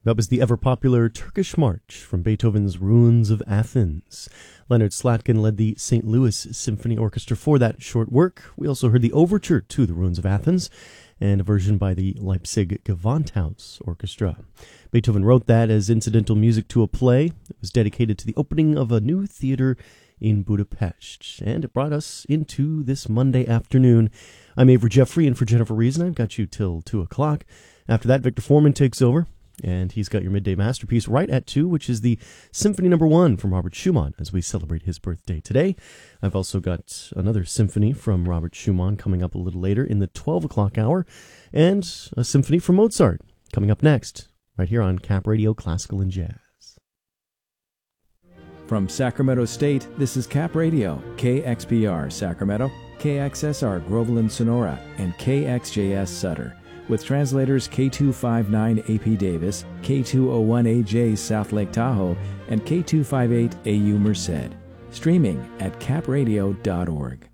That was the ever-popular Turkish March from Beethoven's Ruins of Athens. Leonard Slatkin led the St. Louis Symphony Orchestra for that short work. We also heard the overture to the Ruins of Athens and a version by the Leipzig Gewandhaus Orchestra. Beethoven wrote that as incidental music to a play. It was dedicated to the opening of a new theater in Budapest. And it brought us into this Monday afternoon. I'm Avery Jeffrey, and for Jennifer Reason, I've got you till 2 o'clock. After that, Victor Foreman takes over. And he's got your midday masterpiece right at 2, which is the Symphony No. 1 from Robert Schumann as we celebrate his birthday today. I've also got another symphony from Robert Schumann coming up a little later in the 12 o'clock hour, and a symphony from Mozart coming up next, right here on Cap Radio Classical and Jazz. From Sacramento State, this is Cap Radio, KXPR Sacramento, KXSR Groveland Sonora, and KXJS Sutter, with translators K259 AP Davis, K201AJ South Lake Tahoe, and K258 AU Merced. Streaming at capradio.org.